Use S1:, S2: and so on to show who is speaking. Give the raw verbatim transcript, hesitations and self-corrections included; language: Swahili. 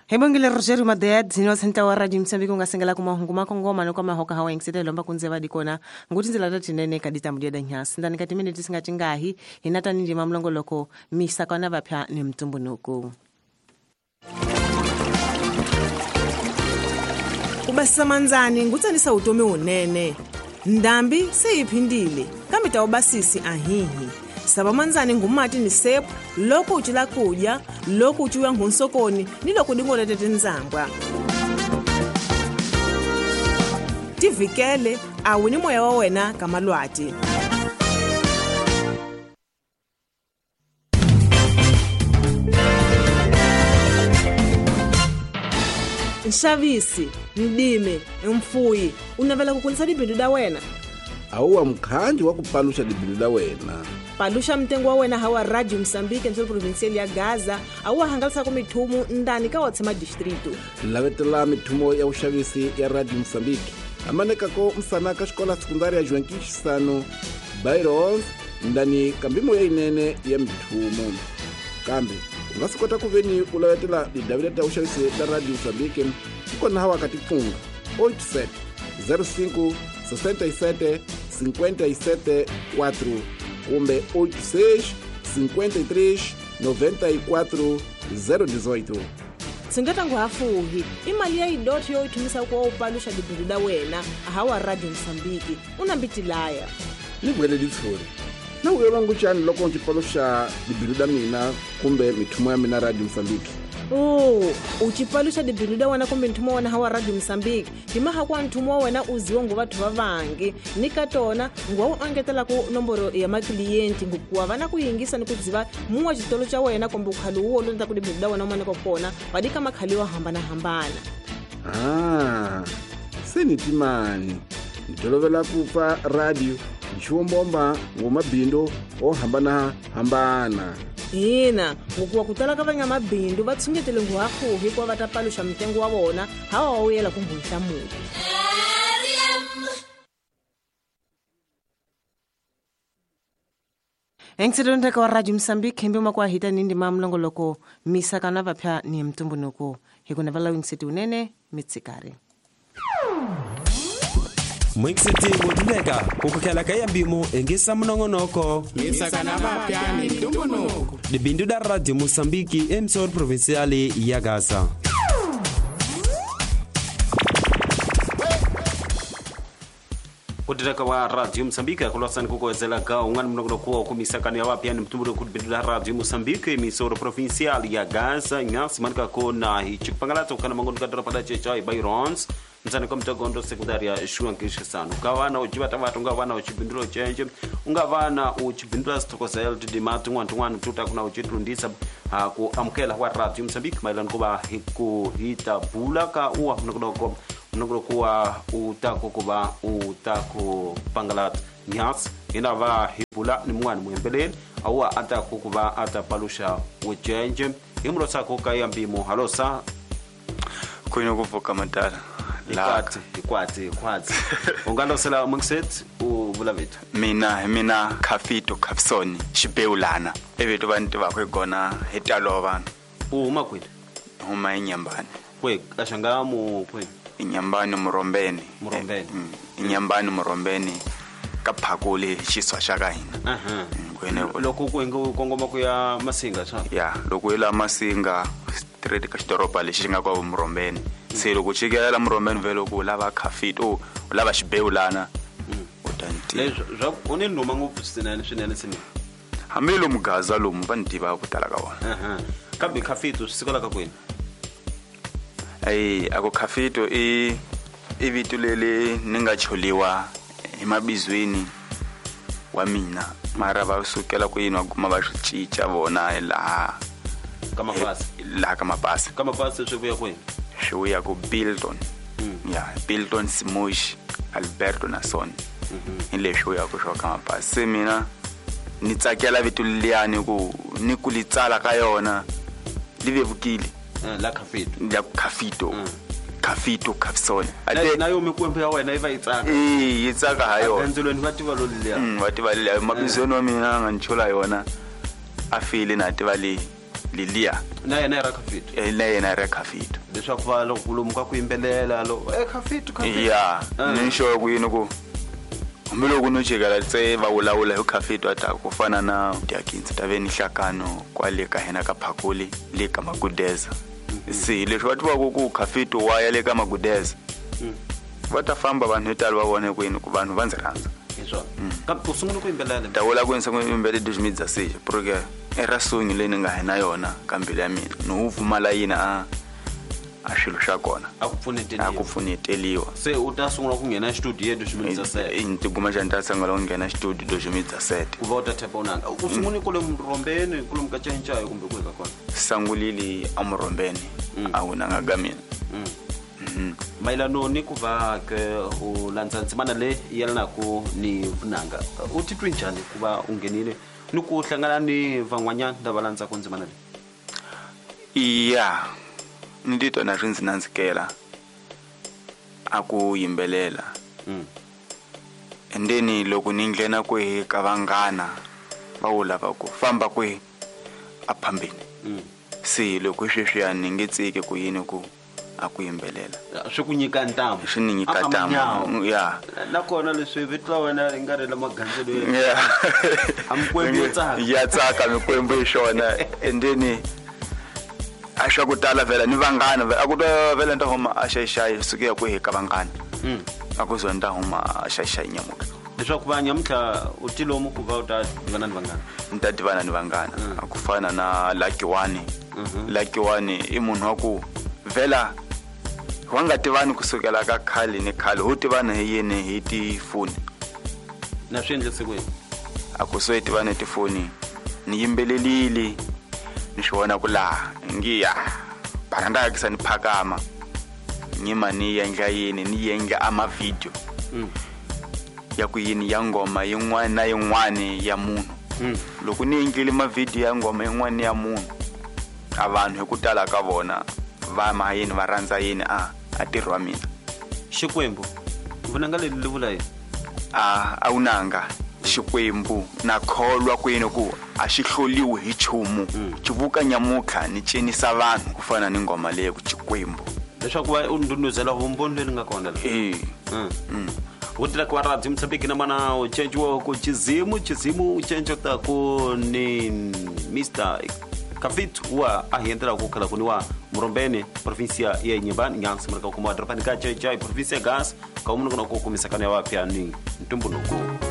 S1: Hebongile Roger Madad zino senta wa radio Msambiki ungasengela kuma hungu makongoma no kama hoka hawa ngisete lomba kunzeva dikona nguti nzila tati nene kadita mudia da nyasi ndani kati minute singati ngahi hinata ninji mamlongo loko misa kwa nava pya ni mtumbu nuku
S2: Ubasa manzani ngutsanisa utome unene ndambi seyiphindile kamita ubasisi ahihi saba manzani ngumati ni sepu loko uchila kudya loko uchiwa ngunsokoni niloko dingole tete nzambwa tivikele awini moya wa wena kamalwati Nshavisi, ndime, mfuyi, unavela kukulisa dibindu da wena?
S3: Auwa mkhanji wa kupalusha dibindu da wena.
S2: Palusha mtengu wa wena hawa radio Msambiki nzolo provinciali ya Gaza, auwa hangalisa kumitumu ndani kawa tsema distrito.
S3: Lavetela mitumo ya ushavisi ya radio Msambiki. Amaneka ko msanaka shkola sekundari ya Juankishi sano, Byron, ndani kambimo ya inene ya mitumo. Kambi. Ngasikota kuveni ulawetela didawileta ushavisi da radio Msambiki iko na hawa katifunga oito sete zero cinco sessenta e sete cinquenta e sete quatro kumbe oito seis cinquenta e três noventa e quatro zero dezoito.
S2: Singata nguhafuhi imali ya idoti yo itumisa kwa upalusha dibindu da wena hawa radio Msambiki unambitilaya
S3: nibwele litsuri na uyola nguchani loko nchipalusha dibindu da mina kumbe mitumo ya mina radio Msambiki.
S2: Oh, uchipalusha dibindu da wana kumbe ntumo wana hawa radio Msambiki timaha kwa ntumo wana uziwa ngu vatu vavangi nikatona nguwa angetela ku nomboro ya maklienti ngukuwa vana kuyingisa ni kuziva muwa chitolo cha wena kumbe ukhalu uwo lonza kudibindu da wana umane kokona wadika makhaliwa hambana hambana.
S3: Ah, seni timani nitolovela kufa radio nchuombomba ngumabindu o hambana hambana.
S2: Ina, ngukuwa kutala kavanya mabindu vatsungetele nguhafuhi kwa vatapalusha mtengu wa wona hawa wawela kumbuisha mudu.
S1: Engsidonde kwa radio Msambiki mbima kwa hita nindi mamlongo loko misa kanava pya ni mtumbu nuku hikuna vala wingsiti unene mitsikari.
S4: Mwiksiti wuduleka kukukela kaya mbimo engisa mnongonoko
S5: misa kanava pya ni mtumbu nuku
S4: dibindu da radio Msambiki emsor provinciali ya Gaza. Kudireka wa radio Msambiki kulosani kukwezela ka ungani mnogono kuwa kumisakani ya wapya ni mtumbu nuku dibindu da radio Msambiki emsor provinciali ya Gaza nyasi manika kona hichikipangalato kana mangono kadara pada chechai Byrons nzani kwa mtagondo sekundari ya Juankishi sano ukawana uchibata watu ungawana uchibinduro chenje ungavana uchibindura stokoza L T D matu ngwantu ngwanu tuta kuna uchitundisa ku amkela wa radio Msambiki mailan kuba hiku hita bulaka uwa mnogono mnogono kuwa utako kuba utako pangalat nyas inava hibula ni mwani mwembeleni awa ata kukuba ata palusha uchenje imro sako kaya mbimo halosa
S6: kuino kuvuka matala
S4: Ikwati, ikwati, ikwati. Ungalo sela mungset uvula vitu.
S6: Mina, mina Khafito Khafsoni Xibeulana. Evitu vantu vakwe gona hitalo vanhu.
S4: Uma kwini?
S6: Uma inyambani.
S4: Kwe, kashangamu kwe?
S6: Inyambani murombeni.
S4: Murombeni.
S6: Mm, inyambani murombeni kaphakuli xiswa xa ka hina.
S4: Aha.
S6: Kwene
S4: loko ku ingo kongoma ku ya Masinga cha.
S6: Ya, loko ila Masinga street ka xidoropa lexi xi nga kwa murombeni. Se loko chikela murombeni velo ku lava Khafito lava Xibeulana utanti
S4: leswo one noma ngopfu sinene swinene sini
S6: hamelo mugaza lomu vandiva kutala ka wona.
S4: Aha. Kambe Khafito sikola ka kwini?
S6: Ai ako Khafito i ivito lele ninga choliwa emabizweni wa mina mara va sukela ku yinwa kuma va xichicha vona la
S4: kama pasi
S6: la kama pasi
S4: kama pasi swo vuya kwini?
S6: Sho ya ku Bilton.
S4: Mm.
S6: Ya Bilton Simosh Alberto Nason.
S4: Mhm.
S6: Ile sho ya ku sho kama pasi mina ni tsakela vito liyani ku ni kulitsala ka yona livevukile
S4: la Khafito
S6: ya Khafito.
S4: Mm.
S6: Khafito Khafsoni
S4: ate nayo mekwempe ya wena iva itsaka
S6: eh itsaka hayo
S4: enzelweni vativa lo liya
S6: mm vativa le mabizweni wa mina nganchola yona afile nativa le lilia
S4: na yena era Khafito
S6: na yena era Khafito
S4: leswaku va lo kulumuka ku yimbelela lo eh Khafito Khafito
S6: ya nisho kuyini ku umelo kunojekela tse va ulawula uKhafito ata kufana na Diakinsi Taveni Hlakano kwale ka hena ka Phakuli le ka Magudeza si leswi va twa ku Khafito wa ya le ka Magudeza va ta famba vanhu etalo va vone kuyini ku vanhu va ndzi rhandza
S4: iswo ka ku sungula ku yimbelela
S6: dawula ku nsengo yimbele dishimidza sije porque era songi leni nga hena yona ka mbili ya mina no uvumala yina a a xilo xa kona
S4: akupfuneteliwa
S6: akupfuneteliwa
S4: se u ta sungula ku nghena studio dishimidza set
S6: intiguma xa nta sangala ku nghena studio dishimidza set
S4: ku va u ta tapa unanga u sungula ku le mrombeni ku le mkachainchayo kumbe ku ka kona
S6: sangulili amrombeni a unanga ga mina
S4: mailano ni ku va ke u landza ndzimana le yelanaku ni vunanga u titwe njhani ku va u nghenile ni ku hlangana ni van'wanyana lava landza ku ndzimana le
S6: iya ni titwa na swi ndzi nandzikela a ku yimbelela and then loko ni nghena kwihi ka vanghana va wu lava ku famba kwihi a phambeni se loko sweswiya ni nge tsiki ku yini ku a ku yimbelela
S4: swi ku nyika ntamu
S6: swi ni nyika ntamu ya
S4: nakona leswi vitwa wena ri nga ri la magandzelo
S6: ya
S4: amkwembu yo tsaka
S6: ya tsaka mikwembu yishona and then a swa ku tala vela ni vanghana a ku ta vela nta homa a xaxayi suke ku hi ka vanghana a ku zonda homa a xaxayi nyamuka
S4: leswaku va nyamhla u tilomu ku va u ta divana ni vanghana
S6: nta divana ni vanghana a ku fana na Lucky One Lucky One i munhu wa ku vela wa nga tivani kusukela ka khali ni khali u tivana hi yini hi tifoni
S4: na swi endlise ku
S6: a ku so tivana hi tifoni ni yimbelelili ni swona ku la ngiya baranda ka sani phakama nyima ni yenga yini ni yenga ama video ya ku yini ya ngoma yin'wana na yin'wana ya munhu loko ni yengile ma video ya ngoma yin'wana ya munhu abantu hi ku tala ka vona va mahayini va rhandza yini a a tirhwa mina
S4: Xikwembu vunanga le le vula yini
S6: a a unanga Xikwembu na kholwa kwini ku a xi hloliwi hi chumu xivuka nyamukha ni cinisa vanhu ku fana ni ngoma leyi ku Xikwembu
S4: leswaku va u ndunduzela vumboni leri nga kona le
S6: eh
S4: mm utila kwa radio Mtsambiki na mana u change wa ku Chizimu Chizimu change ta ku ni Mister Khafito wa ahiendela ku khala kuniwa Mrombeni provincia ya Nyembani Nyansi marika ku madra panika chai chai provincia gas ka umuntu kuna ku kumisakana ya wapya ni ntumbunuko